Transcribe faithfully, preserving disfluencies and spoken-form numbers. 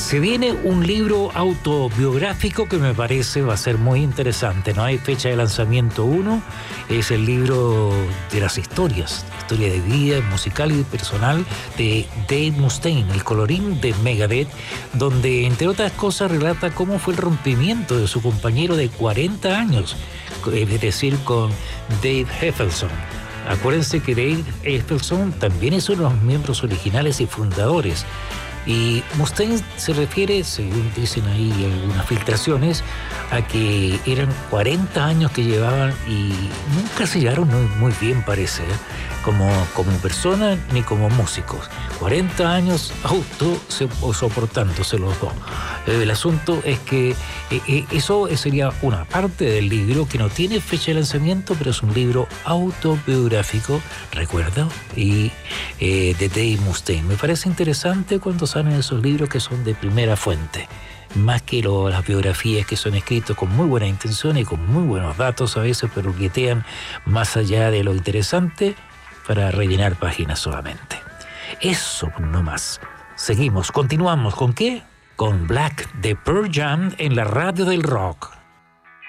Se viene un libro autobiográfico que me parece va a ser muy interesante. No hay fecha de lanzamiento uno. Es el libro de las historias, historia de vida musical y personal de Dave Mustaine, el colorín de Megadeth, donde entre otras cosas relata cómo fue el rompimiento de su compañero de cuarenta años, es decir, con Dave Hetfield. Acuérdense que Dave Hetfield también es uno de los miembros originales y fundadores. Y Mustaine se refiere, según dicen ahí algunas filtraciones, a que eran cuarenta años que llevaban y nunca se llevaron muy, muy bien, parece, ¿eh? como, como persona ni como músicos. cuarenta años auto soportándose los dos. El asunto es que eh, eso sería una parte del libro que no tiene fecha de lanzamiento, pero es un libro autobiográfico, recuerdo, y eh, de Dave Mustaine. Me parece interesante cuando salen esos libros que son de primera fuente, más que lo, las biografías que son escritos con muy buena intención y con muy buenos datos a veces, pero guetean más allá de lo interesante para rellenar páginas solamente. Eso no más. Seguimos, continuamos. ¿Con qué? Con Black de Pearl Jam en la radio del rock.